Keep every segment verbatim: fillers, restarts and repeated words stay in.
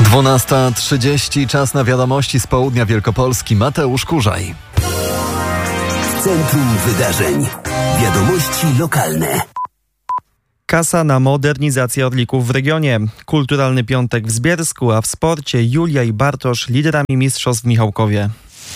dwunasta trzydzieści, czas na wiadomości z południa Wielkopolski. Mateusz Kurzaj. W centrum wydarzeń. Wiadomości lokalne. Kasa na modernizację Orlików w regionie. Kulturalny piątek w Zbiersku, a w sporcie Julia i Bartosz liderami mistrzostw w Michałkowie.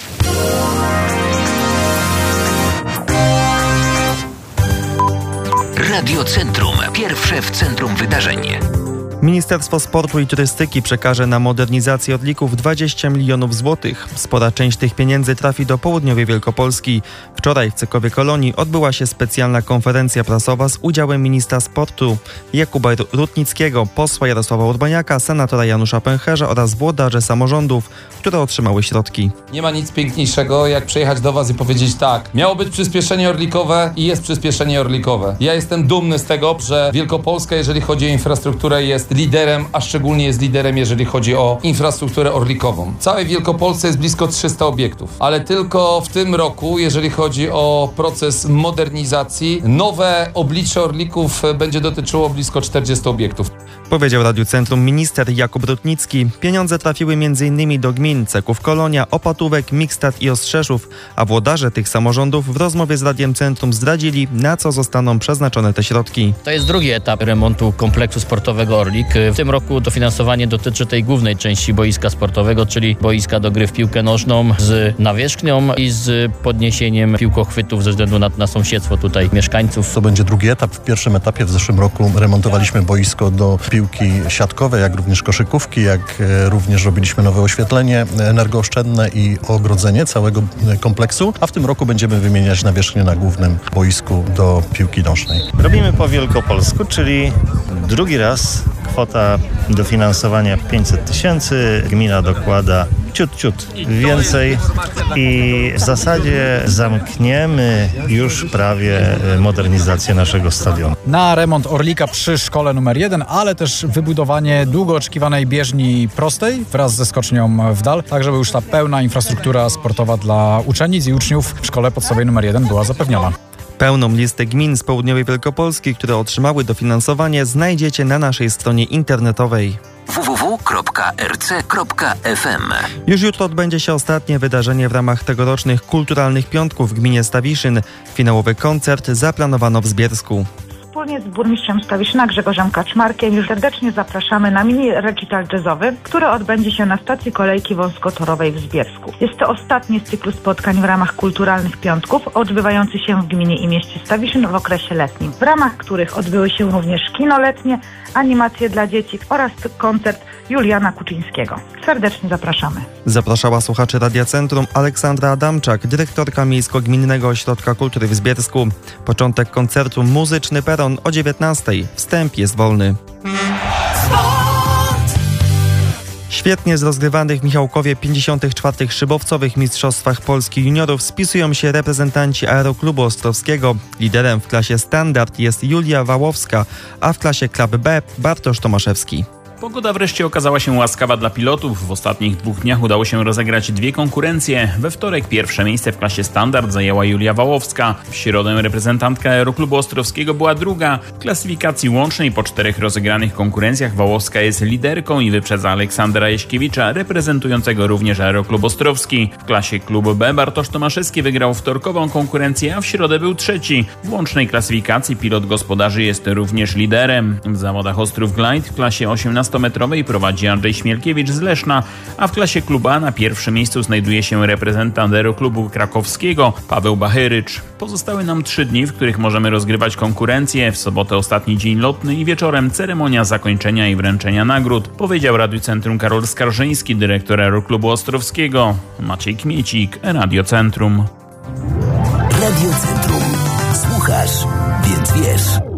Radio Centrum. Pierwsze w centrum wydarzeń. Ministerstwo Sportu i Turystyki przekaże na modernizację Orlików dwadzieścia milionów złotych. Spora część tych pieniędzy trafi do południowej Wielkopolski. Wczoraj w Cekowie Kolonii odbyła się specjalna konferencja prasowa z udziałem ministra sportu Jakuba Rutnickiego, posła Jarosława Urbaniaka, senatora Janusza Pęcherza oraz włodarzy samorządów, które otrzymały środki. Nie ma nic piękniejszego, jak przyjechać do Was i powiedzieć tak. Miało być przyspieszenie orlikowe i jest przyspieszenie orlikowe. Ja jestem dumny z tego, że Wielkopolska, jeżeli chodzi o infrastrukturę, jest liderem, a szczególnie jest liderem, jeżeli chodzi o infrastrukturę orlikową. W całej Wielkopolsce jest blisko trzysta obiektów, ale tylko w tym roku, jeżeli chodzi o proces modernizacji, nowe oblicze orlików będzie dotyczyło blisko czterdziestu obiektów. Powiedział Radiu Centrum minister Jakub Rutnicki. Pieniądze trafiły między innymi do gmin Ceków Kolonia, Opatówek, Mikstad i Ostrzeszów, a włodarze tych samorządów w rozmowie z Radiem Centrum zdradzili, na co zostaną przeznaczone te środki. To jest drugi etap remontu kompleksu sportowego Orlik. W tym roku dofinansowanie dotyczy tej głównej części boiska sportowego, czyli boiska do gry w piłkę nożną z nawierzchnią i z podniesieniem piłkochwytów ze względu na, na sąsiedztwo tutaj mieszkańców. To będzie drugi etap. W pierwszym etapie w zeszłym roku remontowaliśmy boisko do piłki siatkowej, jak również koszykówki, jak również robiliśmy nowe oświetlenie energooszczędne i ogrodzenie całego kompleksu, a w tym roku będziemy wymieniać nawierzchnię na głównym boisku do piłki nożnej. Robimy po wielkopolsku, czyli drugi raz kwota dofinansowania pięćset tysięcy, gmina dokłada ciut, ciut więcej i w zasadzie zamkniemy już prawie modernizację naszego stadionu. Na remont Orlika przy szkole numer jeden, ale też wybudowanie długo oczekiwanej bieżni prostej wraz ze skocznią w dal, tak żeby już ta pełna infrastruktura sportowa dla uczennic i uczniów w szkole podstawowej numer jeden była zapewniona. Pełną listę gmin z południowej Wielkopolski, które otrzymały dofinansowanie, znajdziecie na naszej stronie internetowej w w w kropka r c kropka f m. Już jutro odbędzie się ostatnie wydarzenie w ramach tegorocznych kulturalnych piątków w gminie Stawiszyn. Finałowy koncert zaplanowano w Zbiersku. Wspólnie z burmistrzem Stawiszyna Grzegorzem Kaczmarkiem już serdecznie zapraszamy na mini recital jazzowy, który odbędzie się na stacji kolejki wąskotorowej w Zbiersku. Jest to ostatni z cyklu spotkań w ramach kulturalnych piątków, odbywający się w gminie i mieście Stawiszyn w okresie letnim, w ramach których odbyły się również kino letnie, animacje dla dzieci oraz koncert Juliana Kuczyńskiego. Serdecznie zapraszamy. Zapraszała słuchaczy Radia Centrum Aleksandra Adamczak, dyrektorka Miejsko-Gminnego Ośrodka Kultury w Zbiersku. Początek koncertu Muzyczny Peron o dziewiętnastej. Wstęp jest wolny. Świetnie z rozgrywanych w Michałkowie pięćdziesiątych czwartych szybowcowych mistrzostwach Polski juniorów spisują się reprezentanci Aeroklubu Ostrowskiego. Liderem w klasie standard jest Julia Wałowska, a w klasie klub B Bartosz Tomaszewski. Pogoda wreszcie okazała się łaskawa dla pilotów. W ostatnich dwóch dniach udało się rozegrać dwie konkurencje. We wtorek pierwsze miejsce w klasie standard zajęła Julia Wałowska. W środę reprezentantka Aeroklubu Ostrowskiego była druga. W klasyfikacji łącznej po czterech rozegranych konkurencjach Wałowska jest liderką i wyprzedza Aleksandra Jaśkiewicza, reprezentującego również Aeroklub Ostrowski. W klasie klub B Bartosz Tomaszewski wygrał wtorkową konkurencję, a w środę był trzeci. W łącznej klasyfikacji pilot gospodarzy jest również liderem. W zawodach Ostrów Glide w klasie osiemnastometrowej prowadzi Andrzej Śmielkiewicz z Leszna, a w klasie klub A na pierwszym miejscu znajduje się reprezentant Aeroklubu Krakowskiego Paweł Bachyrycz. Pozostały nam trzy dni, w których możemy rozgrywać konkurencje. W sobotę ostatni dzień lotny i wieczorem ceremonia zakończenia i wręczenia nagród, powiedział Radiu Centrum Karol Skarżyński, dyrektor Aeroklubu Ostrowskiego. Maciej Kmiecik, Radio Centrum. Radio Centrum. Słuchasz, więc wiesz.